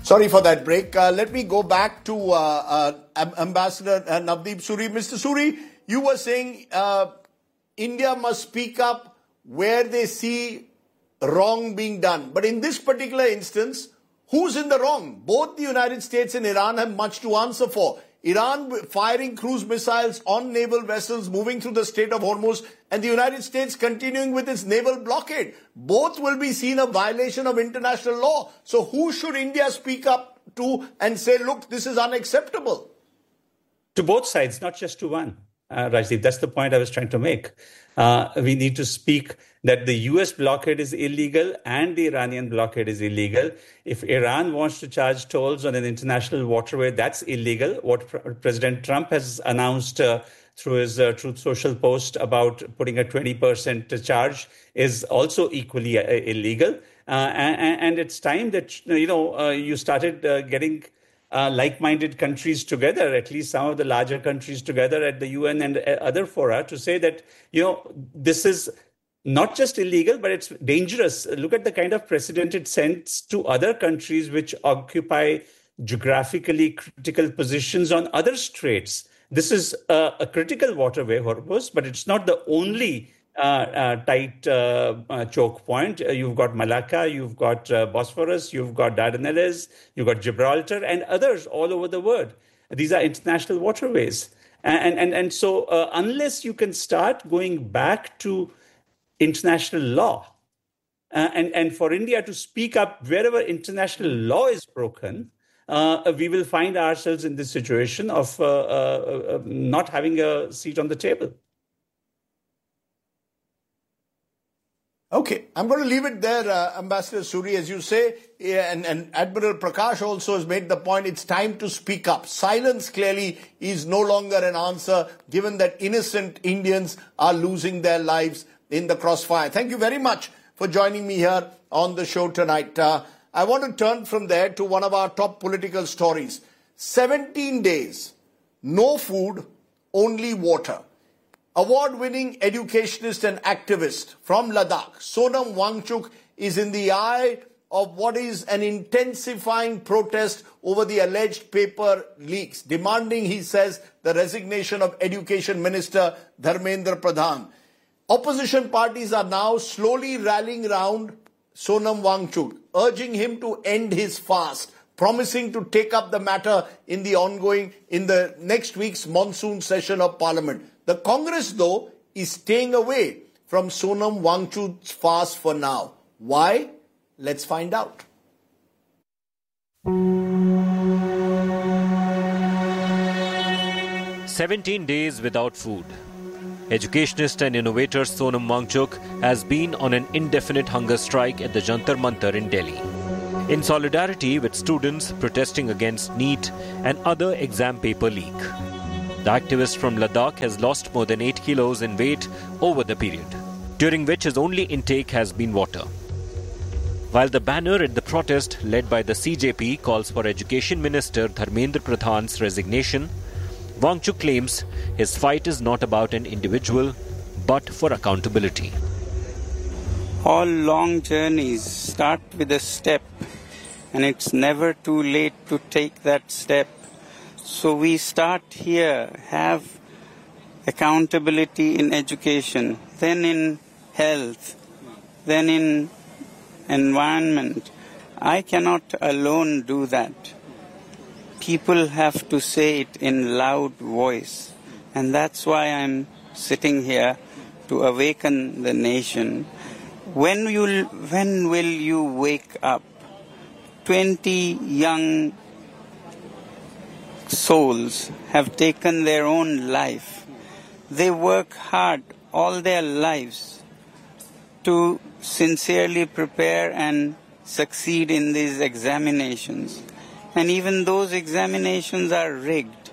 Sorry for that break. Let me go back to Ambassador Navdeep Suri. Mr. Suri, you were saying India must speak up where they see wrong being done. But in this particular instance, who's in the wrong? Both the United States and Iran have much to answer for. Iran firing cruise missiles on naval vessels moving through the Strait of Hormuz, and the United States continuing with its naval blockade. Both will be seen a violation of international law. So who should India speak up to and say, look, this is unacceptable? To both sides, not just to one, Rajdeep. That's the point I was trying to make. We need to speak that the US blockade is illegal and the Iranian blockade is illegal. If Iran wants to charge tolls on an international waterway, that's illegal. What President Trump has announced through his Truth Social post about putting a 20% charge is also equally illegal. And it's time that, you started getting like-minded countries together, at least some of the larger countries together at the UN and other fora, to say that, this is not just illegal, but it's dangerous. Look at the kind of precedent it sends to other countries which occupy geographically critical positions on other straits. This is a critical waterway, Hormuz, but it's not the only tight choke point. You've got Malacca, you've got Bosphorus, you've got Dardanelles, you've got Gibraltar and others all over the world. These are international waterways. And so unless you can start going back to international law and for India to speak up wherever international law is broken, we will find ourselves in this situation of not having a seat on the table. Okay, I'm going to leave it there, Ambassador Suri, as you say, and Admiral Prakash also has made the point, it's time to speak up. Silence clearly is no longer an answer, given that innocent Indians are losing their lives in the crossfire. Thank you very much for joining me here on the show tonight. I want to turn from there to one of our top political stories. 17 days, no food, only water. Award-winning educationist and activist from Ladakh, Sonam Wangchuk, is in the eye of what is an intensifying protest over the alleged paper leaks, demanding, he says, the resignation of Education Minister Dharmendra Pradhan. Opposition parties are now slowly rallying around Sonam Wangchuk, urging him to end his fast, promising to take up the matter in the next week's monsoon session of Parliament. The Congress, though, is staying away from Sonam Wangchuk's fast for now. Why? Let's find out. 17 days without food. Educationist and innovator Sonam Wangchuk has been on an indefinite hunger strike at the Jantar Mantar in Delhi, in solidarity with students protesting against NEET and other exam paper leak. The activist from Ladakh has lost more than 8 kilos in weight over the period, during which his only intake has been water. While the banner at the protest led by the CJP calls for Education Minister Dharmendra Pradhan's resignation, Wangchuk claims his fight is not about an individual, but for accountability. All long journeys start with a step, and it's never too late to take that step. So we start here, have accountability in education, then in health, then in environment. I cannot alone do that. People have to say it in loud voice. And that's why I'm sitting here, to awaken the nation. When will you wake up? 20 young souls have taken their own life. They work hard all their lives to sincerely prepare and succeed in these examinations. And even those examinations are rigged.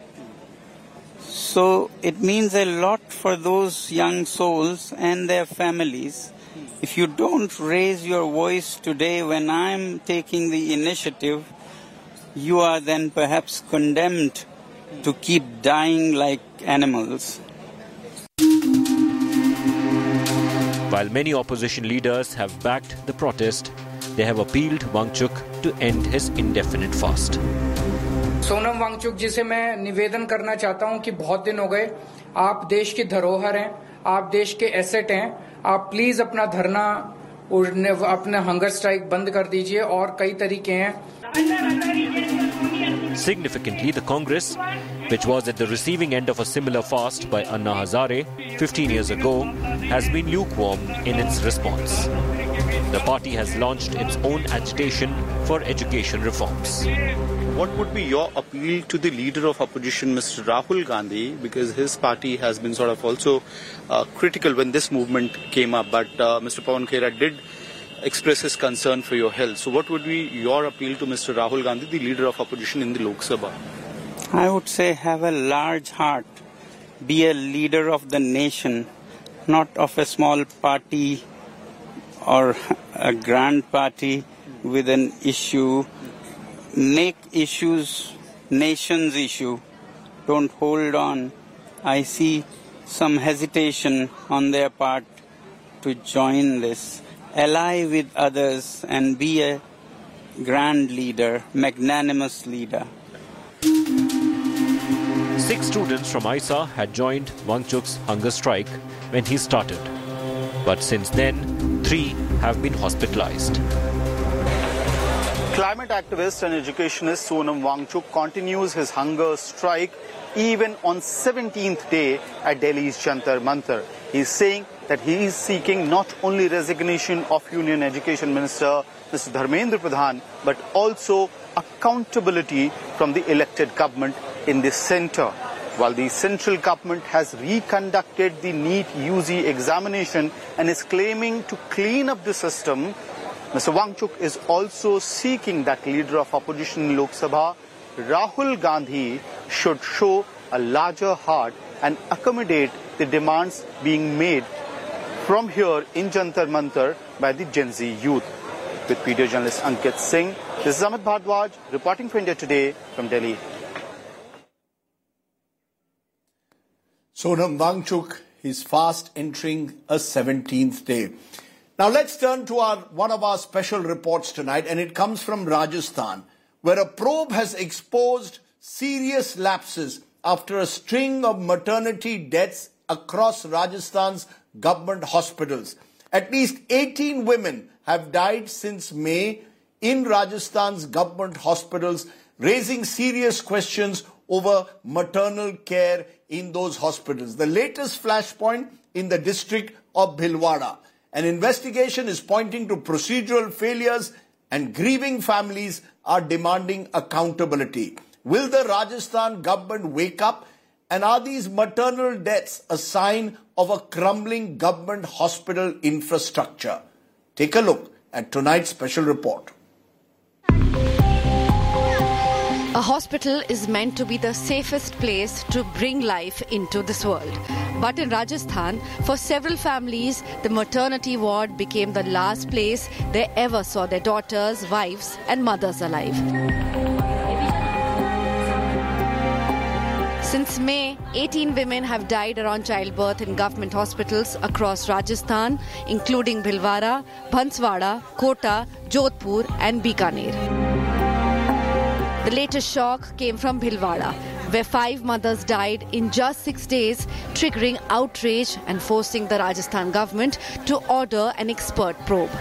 So it means a lot for those young souls and their families. If you don't raise your voice today when I'm taking the initiative, you are then perhaps condemned to keep dying like animals. While many opposition leaders have backed the protest, they have appealed Wangchuk to end his indefinite fast. Sonam Wangchuck जी से मैं निवेदन करना चाहता हूं कि बहुत दिन हो गए, आप देश की धरोहर हैं, आप देश के एसेट हैं, आप प्लीज अपना धरना अपना हंगर स्ट्राइक बंद कर दीजिए और कई तरीके हैं. Significantly, the Congress, which was at the receiving end of a similar fast by Anna Hazare 15 years ago, has been lukewarm in its response. The party has launched its own agitation for education reforms. What would be your appeal to the leader of opposition, Mr. Rahul Gandhi, because his party has been sort of also critical when this movement came up, but Mr. Pawan Khera did express his concern for your health. So what would be your appeal to Mr. Rahul Gandhi, the leader of opposition in the Lok Sabha? I would say have a large heart, be a leader of the nation, not of a small party or a grand party with an issue. Make issues nation's issue. Don't hold on. I see some hesitation on their part to join this. Ally with others and be a grand leader, magnanimous leader. 6 students from ISA had joined Wangchuk's hunger strike when he started. But since then, 3 have been hospitalized. Climate activist and educationist Sonam Wangchuk continues his hunger strike even on 17th day at Delhi's Jantar Mantar. He is saying that he is seeking not only resignation of Union Education Minister Mr. Dharmendra Pradhan, but also accountability from the elected government in the centre. While the central government has reconducted the NEET UG examination and is claiming to clean up the system, Mr. Wangchuk is also seeking that leader of opposition in Lok Sabha, Rahul Gandhi, should show a larger heart and accommodate the demands being made from here in Jantar Mantar by the Gen Z youth. With video journalist Ankit Singh, this is Amit Bhardwaj reporting for India Today from Delhi. Sonam Wangchuk is fast entering a 17th day. Now let's turn to one of our special reports tonight, and it comes from Rajasthan, where a probe has exposed serious lapses after a string of maternity deaths across Rajasthan's government hospitals. At least 18 women have died since May in Rajasthan's government hospitals, raising serious questions over maternal care in those hospitals. The latest flashpoint in the district of Bhilwara. An investigation is pointing to procedural failures, and grieving families are demanding accountability. Will the Rajasthan government wake up? And are these maternal deaths a sign of a crumbling government hospital infrastructure? Take a look at tonight's special report. A hospital is meant to be the safest place to bring life into this world. But in Rajasthan, for several families, the maternity ward became the last place they ever saw their daughters, wives, and mothers alive. Since May, 18 women have died around childbirth in government hospitals across Rajasthan, including Bhilwara, Banswara, Kota, Jodhpur, and Bikaner. The latest shock came from Bhilwara, where 5 mothers died in just 6 days, triggering outrage and forcing the Rajasthan government to order an expert probe.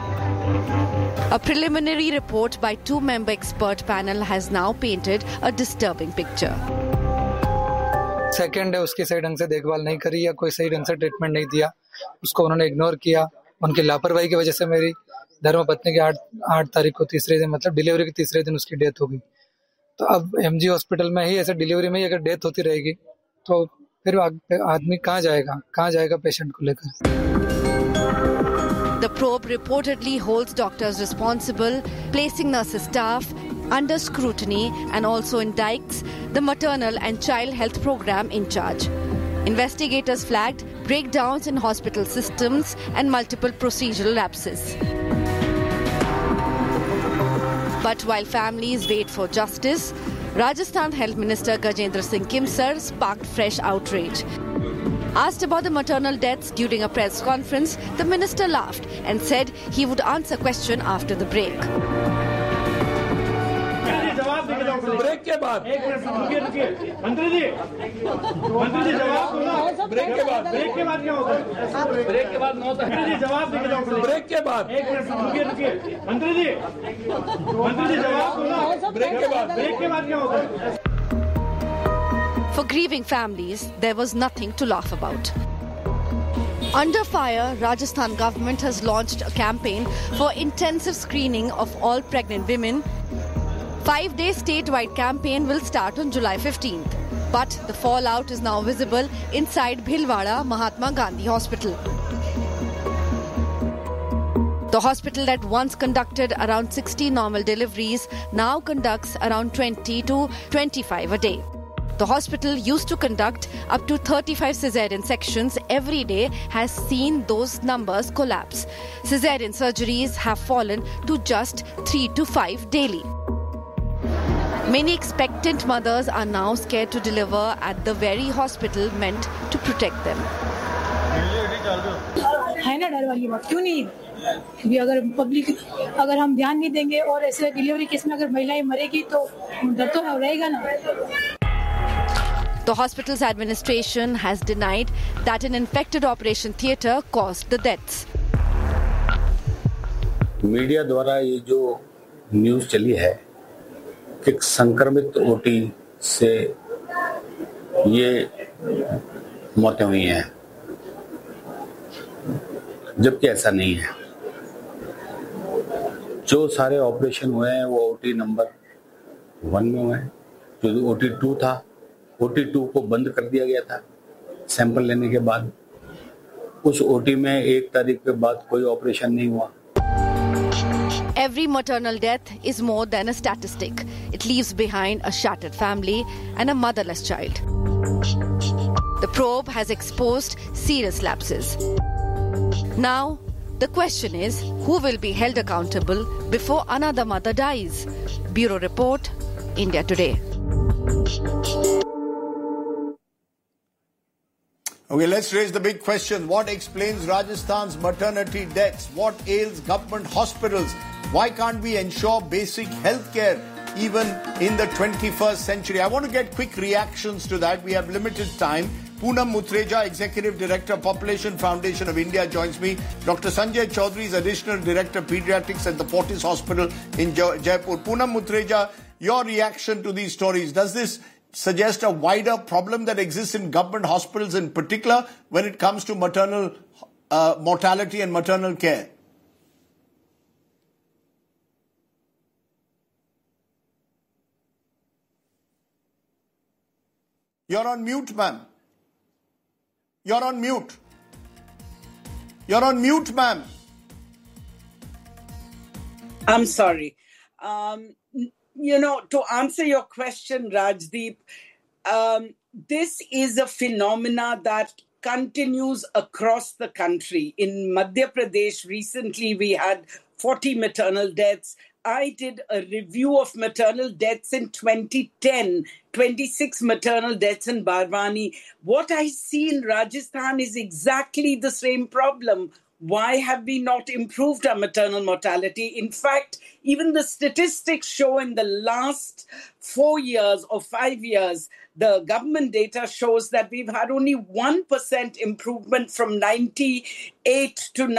A preliminary report by 2-member expert panel has now painted a disturbing picture. Second है, उसकी सही ढंग से देखभाल नहीं करी या कोई सही ढंग से ट्रीटमेंट नहीं दिया, उसको उन्होंने इग्नोर किया. उनकी लापरवाही की वजह से मेरी धर्मपत्नी की 8 तारीख को तीसरे दिन, मतलब डिलीवरी के तीसरे दिन उसकी डेथ हो गई. तो अब एमजी हॉस्पिटल में ही ऐसे डिलीवरी में ही अगर डेथ होती रहेगी तो फिर आदमी कहाँ जाएगा पेशेंट को लेकर. The probe reportedly holds doctors responsible, placing nurses staff under scrutiny, and also indicts the maternal and child health program in charge. Investigators flagged breakdowns in hospital systems and multiple procedural lapses. But while families wait for justice, Rajasthan Health Minister Gajendra Singh Kimsar sparked fresh outrage. Asked about the maternal deaths during a press conference, the minister laughed and said he would answer question after the break. Break के बाद रुकिए मंत्री जी जवाब दो break के बाद क्या होता है ब्रेक के बाद न होता है जी जवाब दीजिए ब्रेक के बाद रुकिए मंत्री जी जवाब दो ब्रेक के बाद क्या होता है. For grieving families, there was nothing to laugh about. Under fire, Rajasthan government has launched a campaign for intensive screening of all pregnant women. 5-day statewide campaign will start on July 15th. But the fallout is now visible inside Bhilwara Mahatma Gandhi Hospital. The hospital that once conducted around 60 normal deliveries now conducts around 20 to 25 a day. The hospital used to conduct up to 35 caesarean sections every day has seen those numbers collapse. Caesarean surgeries have fallen to just 3 to 5 daily. Many expectant mothers are now scared to deliver at the very hospital meant to protect them. है ना डर वाली बात क्यों नहीं भी अगर public अगर हम ध्यान नहीं देंगे और ऐसे डिलीवरी केस में अगर महिलाएं मरेगी तो डर तो रहेगा ना. The hospital's administration has denied that an infected operation theatre caused the deaths. Media द्वारा ये जो न्यूज़ चली है कि संक्रमित ओटी से ये मौतें हुई हैं, जबकि ऐसा नहीं है. जो सारे ऑपरेशन हुए हैं वो ओटी नंबर 1 में हुए हैं. जो ओटी 2 था, ओटी 2 को बंद कर दिया गया था सैंपल लेने के बाद. उस ओटी में 1 तारीख के बाद कोई ऑपरेशन नहीं हुआ. Every maternal death is more than a statistic. It leaves behind a shattered family and a motherless child. The probe has exposed serious lapses. Now, the question is, who will be held accountable before another mother dies? Bureau Report, India Today. Okay, let's raise the big question. What explains Rajasthan's maternity deaths? What ails government hospitals? Why can't we ensure basic health care even in the 21st century? I want to get quick reactions to that. We have limited time. Poonam Mutreja, Executive Director, Population Foundation of India, joins me. Dr. Sanjay Chaudhary is Additional Director, Pediatrics at the Fortis Hospital in Jaipur. Poonam Mutreja, your reaction to these stories. Does this suggest a wider problem that exists in government hospitals in particular when it comes to maternal mortality and maternal care? You're on mute, ma'am. You're on mute. You're on mute, ma'am. I'm sorry. To answer your question, Rajdeep, this is a phenomena that continues across the country. In Madhya Pradesh, recently we had 40 maternal deaths. I did a review of maternal deaths in 2010, 26 maternal deaths in Barwani. What I see in Rajasthan is exactly the same problem. Why have we not improved our maternal mortality? In fact, even the statistics show in the last 4 years or 5 years, the government data shows that we've had only 1% improvement from 88 to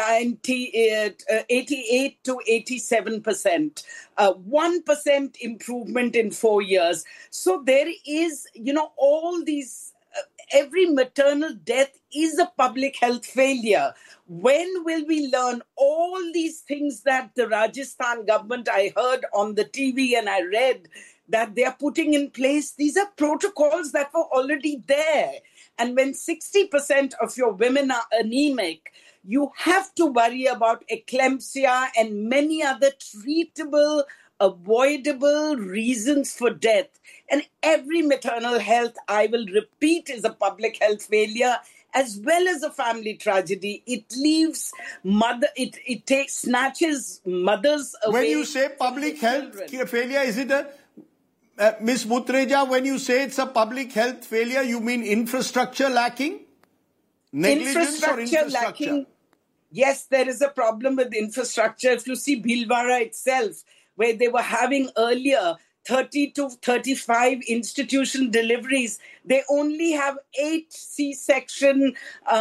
87%. 1% improvement in 4 years. So there is, all these, every maternal death is a public health failure. When will we learn all these things that the Rajasthan government, I heard on the TV and I read that they are putting in place? These are protocols that were already there. And when 60% of your women are anemic, you have to worry about eclampsia and many other treatable, avoidable reasons for death. And every maternal health, I will repeat, is a public health failure as well as a family tragedy. It leaves snatches mothers away. When you say public health failure, is it Ms. Mutreja, when you say it's a public health failure, you mean infrastructure lacking? Negligence or infrastructure? Lacking. Yes, there is a problem with infrastructure. If you see Bhilwara itself, where they were having earlier 30 to 35 institution deliveries, they only have 8 C-section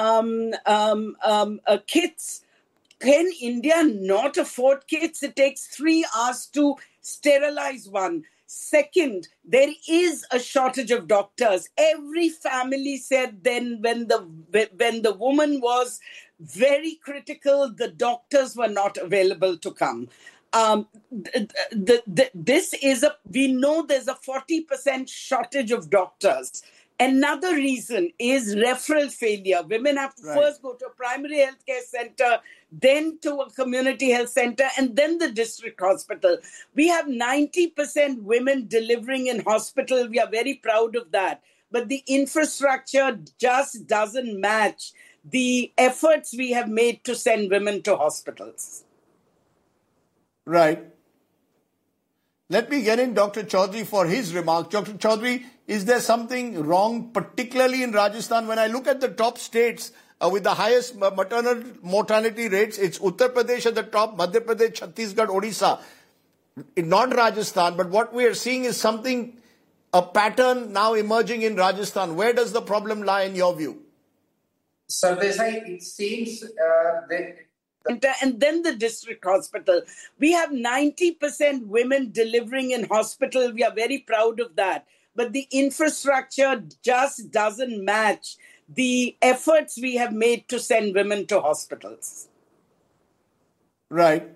kits. Can India not afford kits? It takes 3 hours to sterilize one. Second, there is a shortage of doctors. Every family said then when the woman was very critical, the doctors were not available to come. We know there's a 40% shortage of doctors. Another reason is referral failure. Women have to first go to a primary healthcare center, then to a community health center, and then the district hospital. We have 90% women delivering in hospital. We are very proud of that. But the infrastructure just doesn't match the efforts we have made to send women to hospitals. Right. Let me get in Dr. Chaudhary for his remark. Dr. Chaudhary, is there something wrong, particularly in Rajasthan? When I look at the top states with the highest maternal mortality rates, it's Uttar Pradesh at the top, Madhya Pradesh, Chhattisgarh, Odisha. Not Rajasthan, but what we are seeing is a pattern now emerging in Rajasthan. Where does the problem lie in your view? Sardesai, it seems and then the district hospital. We have 90% women delivering in hospital. We are very proud of that. But the infrastructure just doesn't match the efforts we have made to send women to hospitals. Right.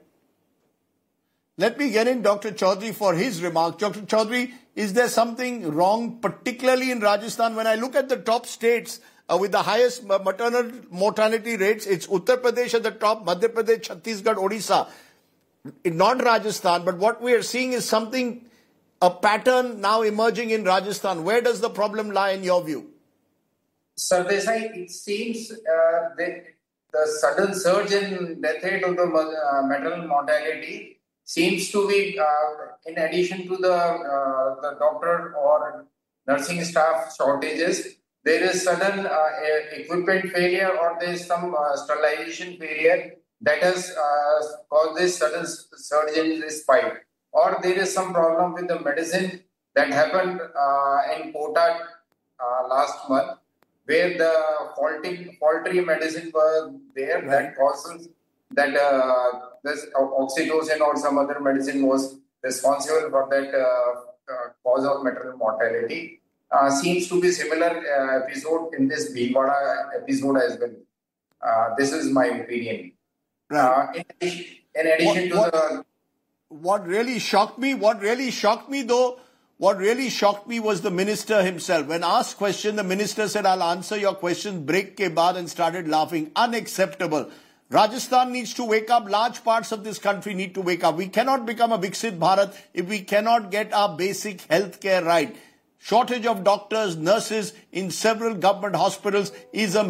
Let me get in Dr. Chaudhary for his remark. Dr. Chaudhary, is there something wrong, particularly in Rajasthan? When I look at the top states with the highest maternal mortality rates, it's Uttar Pradesh at the top, Madhya Pradesh, Chhattisgarh, Odisha. Not Rajasthan, but what we are seeing is a pattern now emerging in Rajasthan. Where does the problem lie in your view? Sardesai, it seems the sudden surge in death rate of the maternal mortality seems to be, in addition to the doctor or nursing staff shortages, there is sudden equipment failure or there is some sterilization failure that has caused this sudden surge in this spike. Or there is some problem with the medicine that happened in Kota last month, where the faulty medicine was there that causes that this oxytocin or some other medicine was responsible for that cause of maternal mortality. Seems to be similar episode in this Bhilwara episode as well. This is my opinion. Right. In addition to what really shocked me was the minister himself. When asked question, the minister said, "I'll answer your question, break ke baad," and started laughing. Unacceptable. Rajasthan needs to wake up. Large parts of this country need to wake up. We cannot become a Viksit Bharat if we cannot get our basic health care right. Shortage of doctors, nurses in several government hospitals is a